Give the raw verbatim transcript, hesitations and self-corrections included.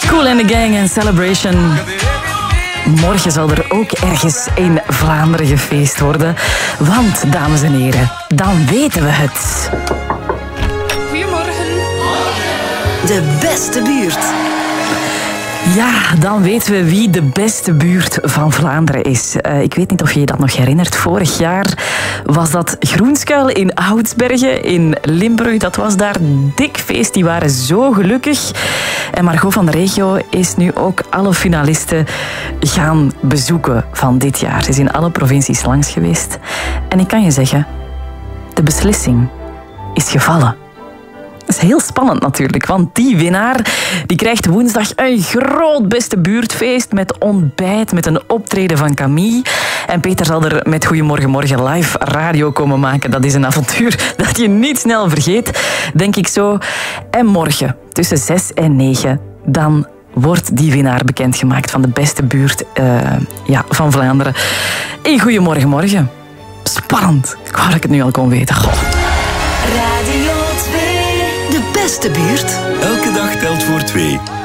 Kool and the Gang en Celebration. Morgen zal er ook ergens in Vlaanderen gefeest worden. Want, dames en heren, dan weten we het. Goedemorgen. De beste buurt. Ja, dan weten we wie de beste buurt van Vlaanderen is. Uh, ik weet niet of je je dat nog herinnert. Vorig jaar was dat Groenskuil in Oudsbergen in Limburg. Dat was daar dik feest. Die waren zo gelukkig. En Margot van de Regio is nu ook alle finalisten gaan bezoeken van dit jaar. Ze is in alle provincies langs geweest. En ik kan je zeggen, de beslissing is gevallen. Dat is heel spannend natuurlijk, want die winnaar die krijgt woensdag een groot beste buurtfeest met ontbijt, met een optreden van Camille. En Peter zal er met Goedemorgen Morgen live radio komen maken. Dat is een avontuur dat je niet snel vergeet, denk ik zo. En morgen, tussen zes en negen, dan wordt die winnaar bekendgemaakt van de beste buurt uh, ja, van Vlaanderen. In Goedemorgen Morgen. Spannend. Ik wou dat ik het nu al kon weten. Goh. Radio twee. De beste buurt. Elke dag telt voor twee.